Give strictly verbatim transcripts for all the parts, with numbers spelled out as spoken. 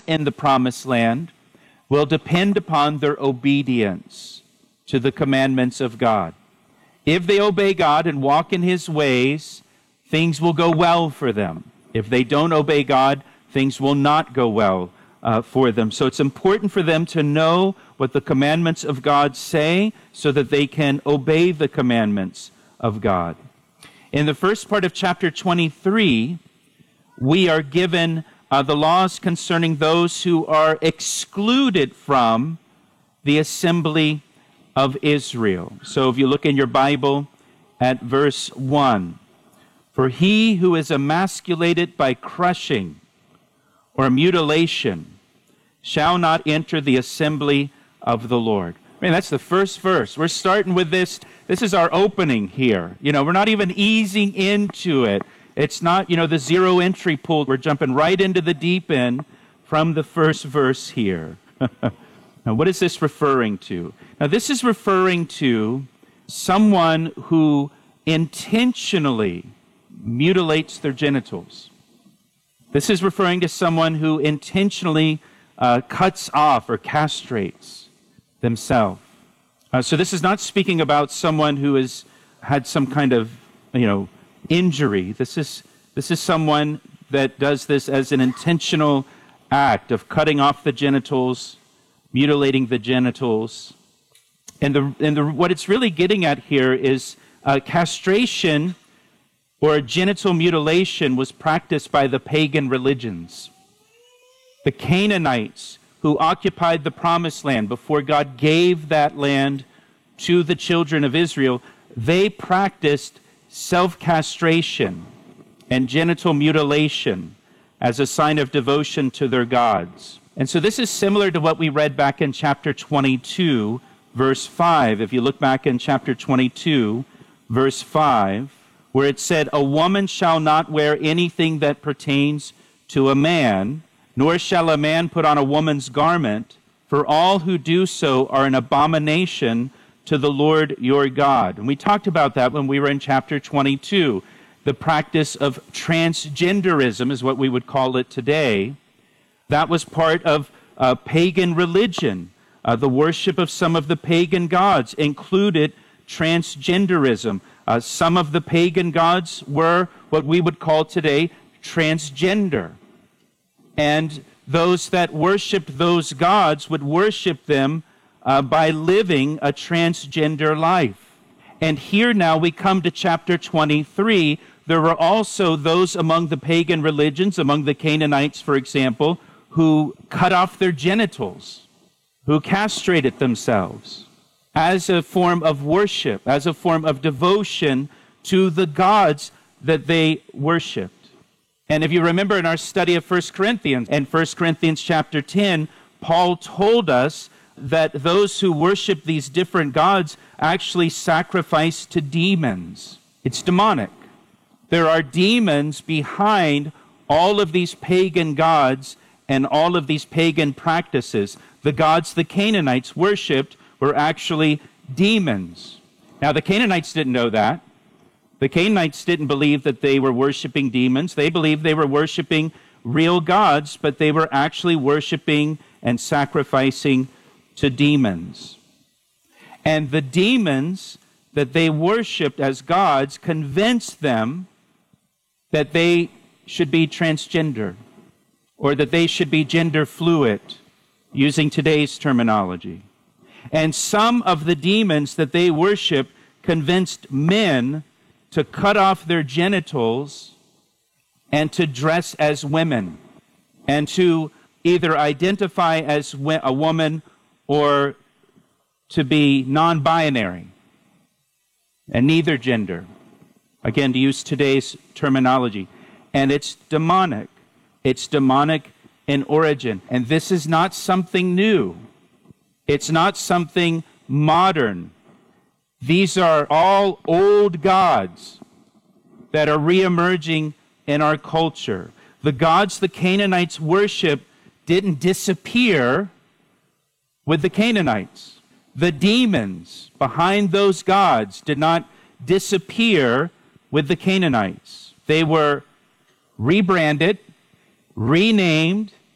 in the promised land will depend upon their obedience to the commandments of God. If they obey God and walk in his ways, things will go well for them. If they don't obey God, things will not go well uh, for them. So it's important for them to know what the commandments of God say so that they can obey the commandments of God. In the first part of chapter twenty-three, we are given uh, the laws concerning those who are excluded from the assembly of Israel. So if you look in your Bible at verse one, for he who is emasculated by crushing or mutilation shall not enter the assembly of the Lord. I mean, that's the first verse. We're starting with this. This is our opening here. You know, we're not even easing into it. It's not, you know, the zero entry pool. We're jumping right into the deep end from the first verse here. Now, what is this referring to? Now, this is referring to someone who intentionally mutilates their genitals. This is referring to someone who intentionally uh, cuts off or castrates themselves. Uh, so this is not speaking about someone who has had some kind of, you know, injury. This is this is someone that does this as an intentional act of cutting off the genitals, mutilating the genitals. And the and the what it's really getting at here is uh, castration or genital mutilation was practiced by the pagan religions. The Canaanites who occupied the promised land before God gave that land to the children of Israel, they practiced self-castration and genital mutilation as a sign of devotion to their gods. And so this is similar to what we read back in chapter twenty-two, verse five. If you look back in chapter twenty-two, verse five, where it said, a woman shall not wear anything that pertains to a man, nor shall a man put on a woman's garment, for all who do so are an abomination to the Lord your God. And we talked about that when we were in chapter twenty-two. The practice of transgenderism is what we would call it today. That was part of uh, pagan religion. Uh, the worship of some of the pagan gods included transgenderism. Uh, some of the pagan gods were what we would call today transgender. And those that worshiped those gods would worship them uh, by living a transgender life. And here now we come to chapter twenty-three. There were also those among the pagan religions, among the Canaanites, for example, who cut off their genitals, who castrated themselves as a form of worship, as a form of devotion to the gods that they worshiped. And if you remember in our study of First Corinthians, in First Corinthians chapter ten, Paul told us that those who worship these different gods actually sacrifice to demons. It's demonic. There are demons behind all of these pagan gods and all of these pagan practices. The gods the Canaanites worshipped were actually demons. Now, the Canaanites didn't know that. The Canaanites didn't believe that they were worshiping demons. They believed they were worshiping real gods, but they were actually worshiping and sacrificing to demons. And the demons that they worshipped as gods convinced them that they should be transgender, or that they should be gender fluid, using today's terminology. And some of the demons that they worship convinced men to cut off their genitals and to dress as women, and to either identify as a woman or to be non-binary, and neither gender. Again, to use today's terminology. And it's demonic. It's demonic in origin. And this is not something new. It's not something modern. These are all old gods that are reemerging in our culture. The gods the Canaanites worship didn't disappear with the Canaanites. The demons behind those gods did not disappear with the Canaanites. They were rebranded, renamed,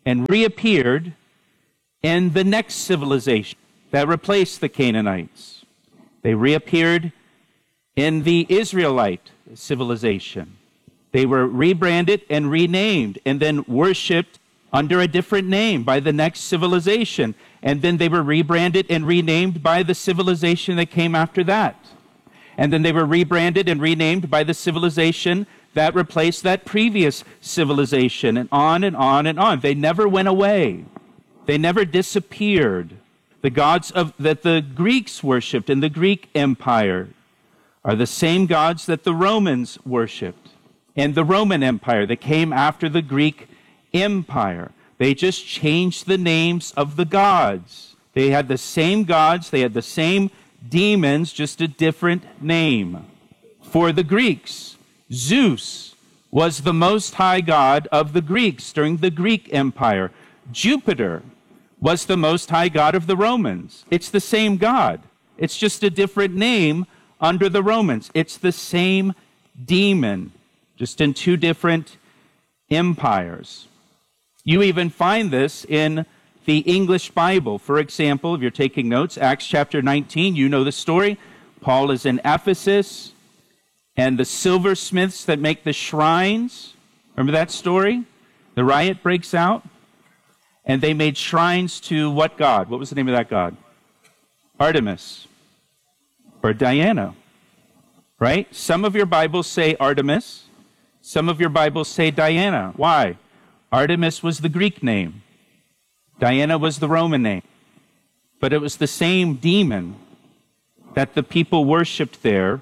and reappeared in the next civilization that replaced the Canaanites. They reappeared in the Israelite civilization. They were rebranded and renamed and then worshipped under a different name by the next civilization. And then they were rebranded and renamed by the civilization that came after that. And then they were rebranded and renamed by the civilization that replaced that previous civilization, and on and on and on. They never went away. They never disappeared. The gods of, that the Greeks worshipped in the Greek Empire are the same gods that the Romans worshipped in the Roman Empire that came after the Greek Empire. They just changed the names of the gods. They had the same gods, they had the same demons, just a different name. For the Greeks, Zeus was the most high god of the Greeks during the Greek Empire. Jupiter was the most high god of the Romans. It's the same god. It's just a different name under the Romans. It's the same demon, just in two different empires. You even find this in the English Bible. For example, if you're taking notes, Acts chapter nineteen, you know the story. Paul is in Ephesus, and the silversmiths that make the shrines, remember that story? The riot breaks out, and they made shrines to what god? What was the name of that god? Artemis, or Diana, right? Some of your Bibles say Artemis. Some of your Bibles say Diana. Why? Artemis was the Greek name. Diana was the Roman name. But it was the same demon that the people worshipped there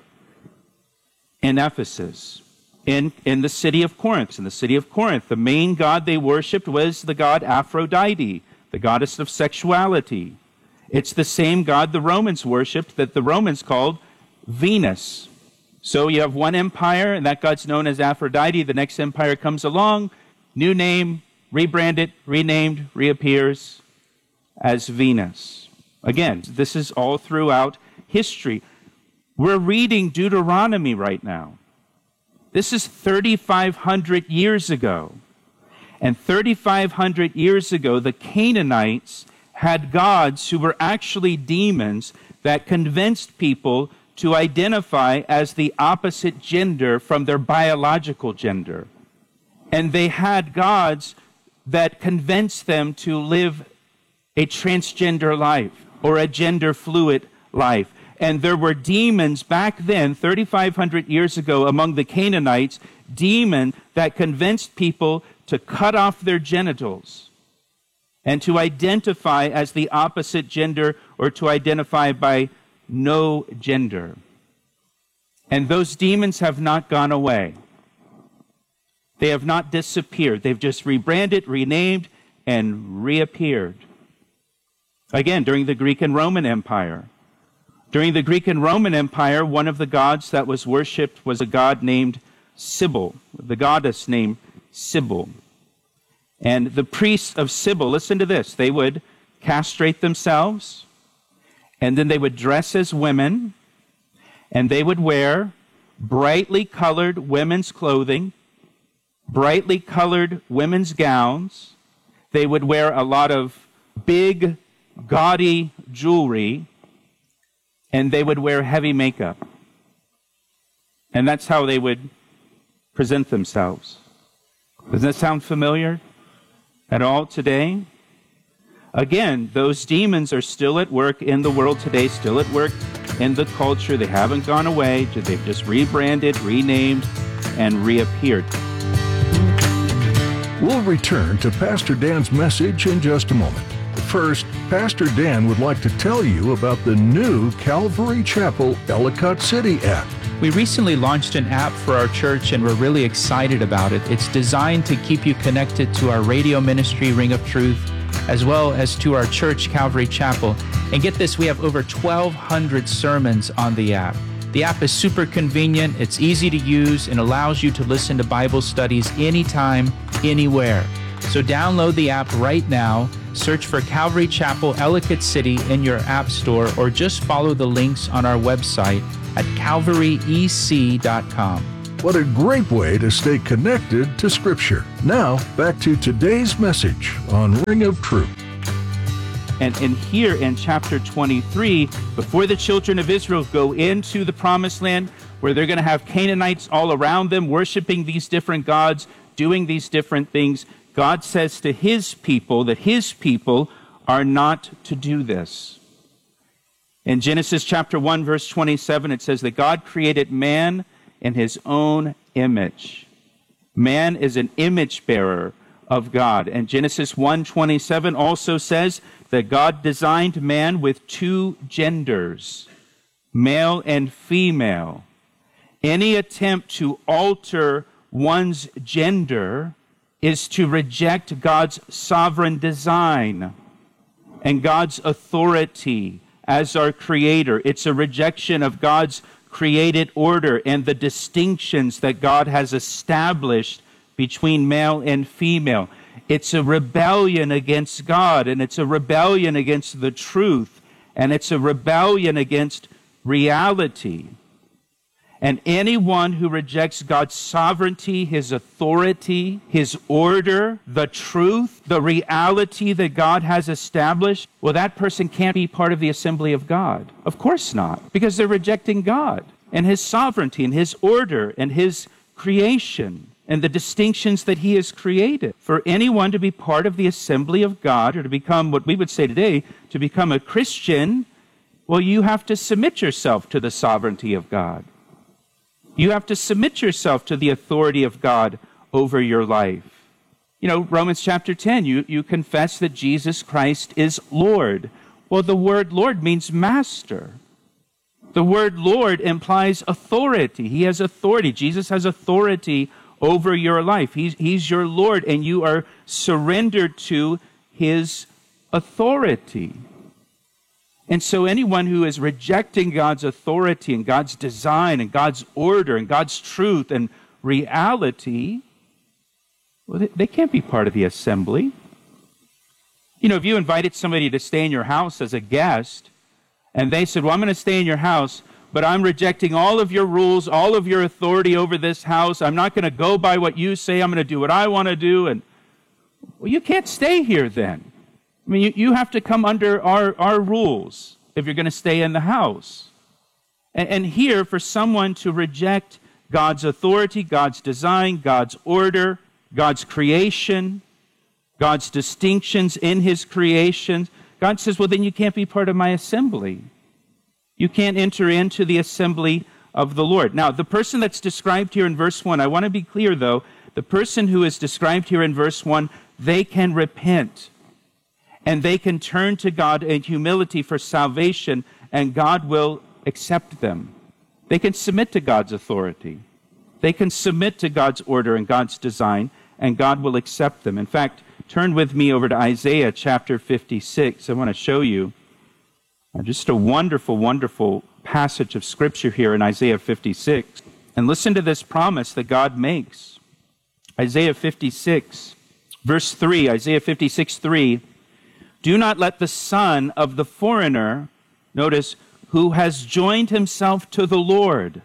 in Ephesus, in, in the city of Corinth. In the city of Corinth, the main god they worshipped was the god Aphrodite, the goddess of sexuality. It's the same god the Romans worshipped that the Romans called Venus. So you have one empire, and that god's known as Aphrodite. The next empire comes along, new name, rebranded, renamed, reappears as Venus. Again, this is all throughout history. We're reading Deuteronomy right now. This is thirty-five hundred years ago. And thirty-five hundred years ago, the Canaanites had gods who were actually demons that convinced people to identify as the opposite gender from their biological gender. And they had gods that convinced them to live a transgender life or a gender fluid life. And there were demons back then, thirty-five hundred years ago, among the Canaanites, demons that convinced people to cut off their genitals and to identify as the opposite gender or to identify by no gender. And those demons have not gone away. They have not disappeared. They've just rebranded, renamed, and reappeared. Again, during the Greek and Roman Empire. During the Greek and Roman Empire, one of the gods that was worshipped was a god named Sybil, the goddess named Sybil. And the priests of Sybil, listen to this, they would castrate themselves, and then they would dress as women, and they would wear brightly colored women's clothing, brightly colored women's gowns. They would wear a lot of big, gaudy jewelry, and they would wear heavy makeup. And that's how they would present themselves. Doesn't that sound familiar at all today? Again, those demons are still at work in the world today, still at work in the culture. They haven't gone away. They've just rebranded, renamed, and reappeared. We'll return to Pastor Dan's message in just a moment. First, Pastor Dan would like to tell you about the new Calvary Chapel Ellicott City app. We recently launched an app for our church, and we're really excited about it. It's designed to keep you connected to our radio ministry, Ring of Truth, as well as to our church, Calvary Chapel. And get this, we have over twelve hundred sermons on the app. The app is super convenient, it's easy to use, and allows you to listen to Bible studies anytime, anywhere. So download the app right now, search for Calvary Chapel Ellicott City in your app store, or just follow the links on our website at calvary e c dot com. What a great way to stay connected to Scripture. Now, back to today's message on Ring of Truth. And, and here in chapter twenty-three, before the children of Israel go into the promised land, where they're going to have Canaanites all around them, worshiping these different gods, doing these different things, God says to his people that his people are not to do this. In Genesis chapter one, verse twenty-seven, it says that God created man in his own image. Man is an image bearer of God. And Genesis one twenty-seven also says that God designed man with two genders, male and female. Any attempt to alter one's gender is to reject God's sovereign design and God's authority as our creator. It's a rejection of God's created order and the distinctions that God has established between male and female. It's a rebellion against God, and it's a rebellion against the truth, and it's a rebellion against reality. And anyone who rejects God's sovereignty, his authority, his order, the truth, the reality that God has established, well, that person can't be part of the assembly of God. Of course not, because they're rejecting God and his sovereignty and his order and his creation and the distinctions that he has created. For anyone to be part of the assembly of God, or to become what we would say today, to become a Christian, well, you have to submit yourself to the sovereignty of God. You have to submit yourself to the authority of God over your life. You know, Romans chapter ten, you, you confess that Jesus Christ is Lord. Well, the word Lord means master. The word Lord implies authority. He has authority. Jesus has authority over your life. He's, he's your Lord, and you are surrendered to his authority. And so anyone who is rejecting God's authority and God's design and God's order and God's truth and reality, well, they, they can't be part of the assembly. You know, if you invited somebody to stay in your house as a guest, and they said, well, I'm going to stay in your house, but I'm rejecting all of your rules, all of your authority over this house. I'm not going to go by what you say. I'm going to do what I want to do. And well, you can't stay here then. I mean, you, you have to come under our, our rules if you're going to stay in the house. And, and here, for someone to reject God's authority, God's design, God's order, God's creation, God's distinctions in his creation, God says, well, then you can't be part of my assembly. You can't enter into the assembly of the Lord. Now, the person that's described here in verse one, I want to be clear, though, the person who is described here in verse one, they can repent. And they can turn to God in humility for salvation, and God will accept them. They can submit to God's authority. They can submit to God's order and God's design, and God will accept them. In fact, turn with me over to Isaiah chapter fifty-six. I want to show you just a wonderful, wonderful passage of Scripture here in Isaiah fifty-six. And listen to this promise that God makes. Isaiah fifty-six, verse three, Isaiah fifty-six, three. Do not let the son of the foreigner, notice, who has joined himself to the Lord,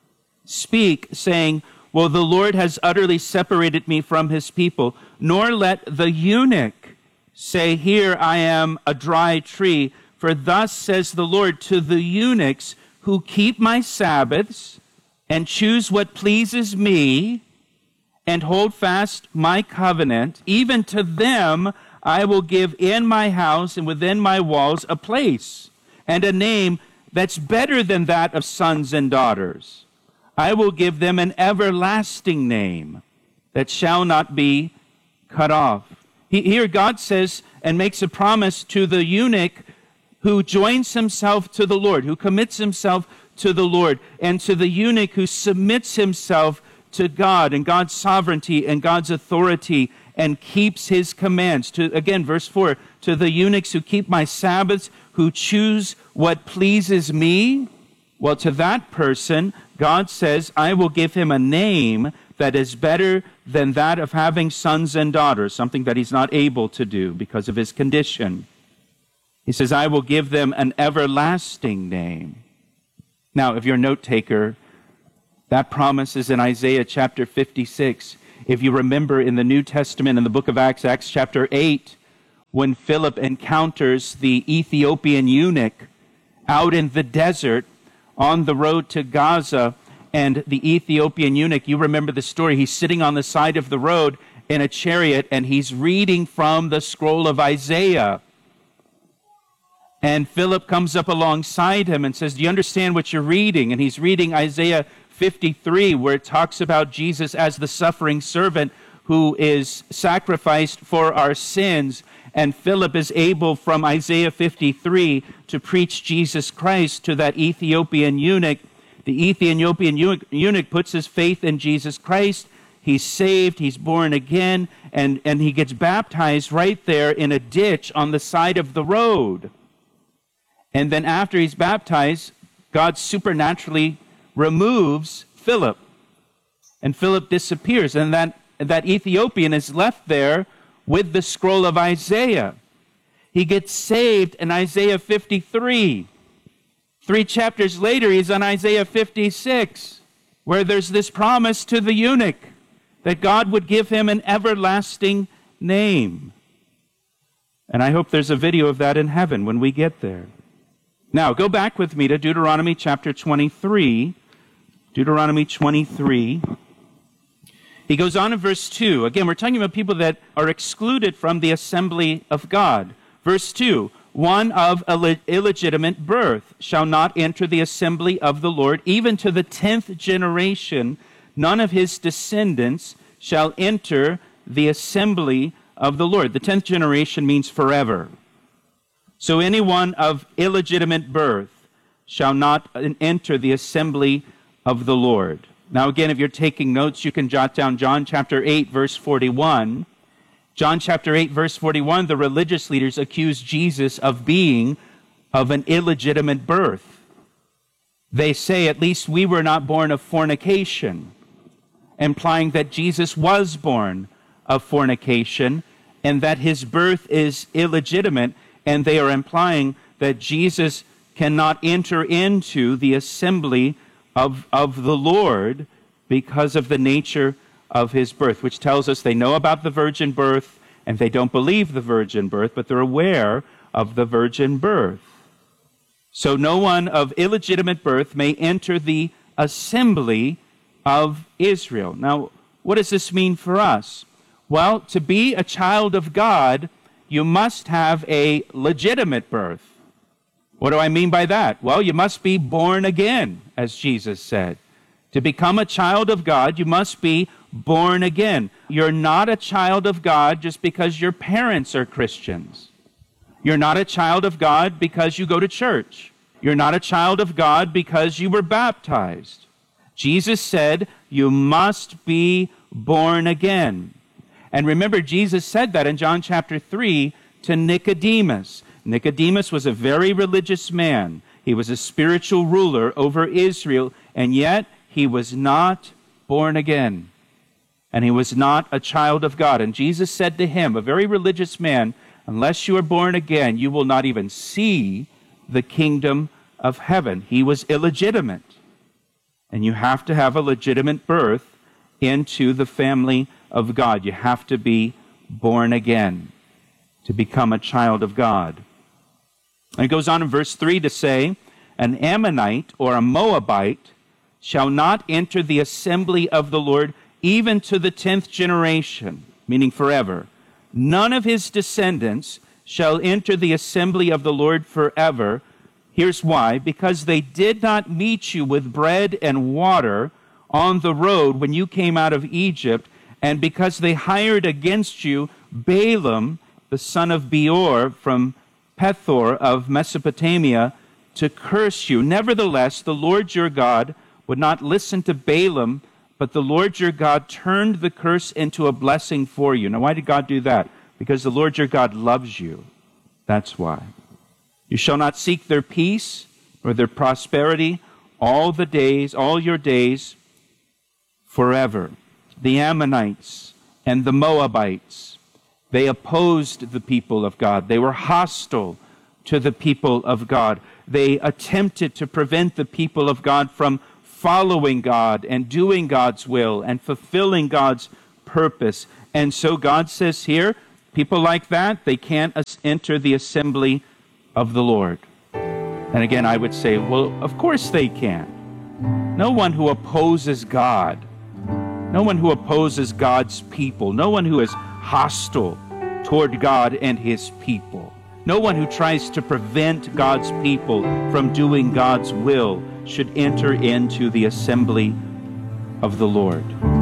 speak, saying, well, the Lord has utterly separated me from his people, nor let the eunuch say, here I am a dry tree. For thus says the Lord to the eunuchs who keep my Sabbaths and choose what pleases me and hold fast my covenant, even to them I will give in my house and within my walls a place and a name that's better than that of sons and daughters. I will give them an everlasting name that shall not be cut off. Here God says and makes a promise to the eunuch who joins himself to the Lord, who commits himself to the Lord, and to the eunuch who submits himself to God and God's sovereignty and God's authority and keeps his commands. To, again, verse four, to the eunuchs who keep my Sabbaths, who choose what pleases me, well, to that person, God says, I will give him a name that is better than that of having sons and daughters, something that he's not able to do because of his condition. He says, I will give them an everlasting name. Now, if you're a note taker, That promise is in Isaiah chapter fifty-six. If you remember in the New Testament, in the book of Acts, Acts chapter eight, when Philip encounters the Ethiopian eunuch out in the desert on the road to Gaza, and the Ethiopian eunuch, you remember the story, he's sitting on the side of the road in a chariot, and he's reading from the scroll of Isaiah. And Philip comes up alongside him and says, do you understand what you're reading? And he's reading Isaiah fifty-three, where it talks about Jesus as the suffering servant who is sacrificed for our sins. And Philip is able, from Isaiah fifty-three, to preach Jesus Christ to that Ethiopian eunuch. The Ethiopian eunuch puts his faith in Jesus Christ. He's saved, he's born again, and, and he gets baptized right there in a ditch on the side of the road. And then after he's baptized, God supernaturally removes Philip. And Philip disappears. And that, that Ethiopian is left there with the scroll of Isaiah. He gets saved in Isaiah fifty-three. Three chapters later, he's on Isaiah fifty-six, where there's this promise to the eunuch that God would give him an everlasting name. And I hope there's a video of that in heaven when we get there. Now, go back with me to Deuteronomy chapter twenty-three. Deuteronomy twenty-three. He goes on in verse two. Again, we're talking about people that are excluded from the assembly of God. Verse two, one of illegitimate birth shall not enter the assembly of the Lord, even to the tenth generation. None of his descendants shall enter the assembly of the Lord. The tenth generation means forever. So anyone of illegitimate birth shall not enter the assembly of the Lord. Now again, if you're taking notes, you can jot down John chapter eight, verse forty-one. John chapter eight, verse forty-one, the religious leaders accuse Jesus of being of an illegitimate birth. They say, at least we were not born of fornication, implying that Jesus was born of fornication and that his birth is illegitimate, and they are implying that Jesus cannot enter into the assembly of, of the Lord because of the nature of his birth, which tells us they know about the virgin birth and they don't believe the virgin birth, but they're aware of the virgin birth. So no one of illegitimate birth may enter the assembly of Israel. Now, what does this mean for us? Well, to be a child of God, you must have a legitimate birth. What do I mean by that? Well, you must be born again, as Jesus said. To become a child of God, you must be born again. You're not a child of God just because your parents are Christians. You're not a child of God because you go to church. You're not a child of God because you were baptized. Jesus said, you must be born again. And remember, Jesus said that in John chapter three to Nicodemus. Nicodemus was a very religious man. He was a spiritual ruler over Israel, and yet he was not born again. And he was not a child of God. And Jesus said to him, a very religious man, unless you are born again, you will not even see the kingdom of heaven. He was illegitimate. And you have to have a legitimate birth into the family of God. You have to be born again to become a child of God. And it goes on in verse three to say, an Ammonite or a Moabite shall not enter the assembly of the Lord even to the tenth generation, meaning forever. None of his descendants shall enter the assembly of the Lord forever. Here's why. Because they did not meet you with bread and water on the road when you came out of Egypt, and because they hired against you Balaam, the son of Beor, from Pethor of Mesopotamia, to curse you. Nevertheless, the Lord your God would not listen to Balaam, but the Lord your God turned the curse into a blessing for you. Now, why did God do that? Because the Lord your God loves you. That's why. You shall not seek their peace or their prosperity all the days, all your days, forever. The Ammonites and the Moabites, they opposed the people of God. They were hostile to the people of God. They attempted to prevent the people of God from following God and doing God's will and fulfilling God's purpose. And so God says here, people like that, they can't enter the assembly of the Lord. And again, I would say, well, of course they can. No one who opposes God, no one who opposes God's people, no one who is hostile toward God and his people, no one who tries to prevent God's people from doing God's will should enter into the assembly of the Lord.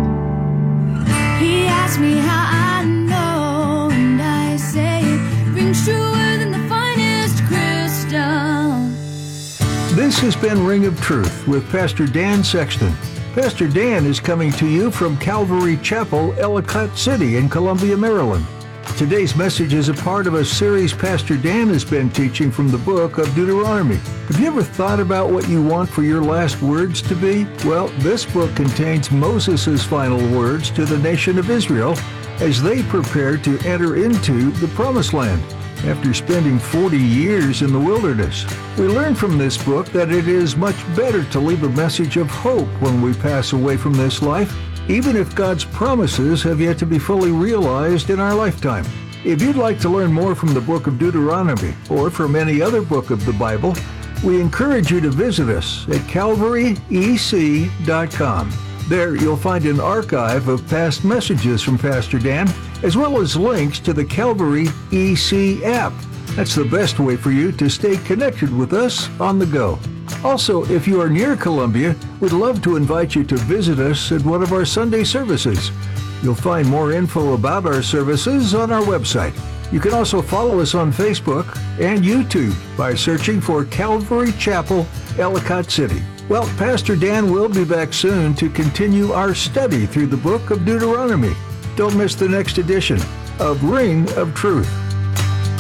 He asked me how I know, and I say it rings truer than the finest crystal. This has been Ring of Truth with Pastor Dan Sexton. Pastor Dan is coming to you from Calvary Chapel, Ellicott City in Columbia, Maryland. Today's message is a part of a series Pastor Dan has been teaching from the book of Deuteronomy. Have you ever thought about what you want for your last words to be? Well, this book contains Moses' final words to the nation of Israel as they prepare to enter into the Promised Land after spending forty years in the wilderness. We learn from this book that it is much better to leave a message of hope when we pass away from this life, even if God's promises have yet to be fully realized in our lifetime. If you'd like to learn more from the book of Deuteronomy or from any other book of the Bible, we encourage you to visit us at calvary e c dot com. There you'll find an archive of past messages from Pastor Dan, as well as links to the Calvary E C app. That's the best way for you to stay connected with us on the go. Also, if you are near Columbia, we'd love to invite you to visit us at one of our Sunday services. You'll find more info about our services on our website. You can also follow us on Facebook and YouTube by searching for Calvary Chapel, Ellicott City. Well, Pastor Dan will be back soon to continue our study through the book of Deuteronomy. Don't miss the next edition of Ring of Truth.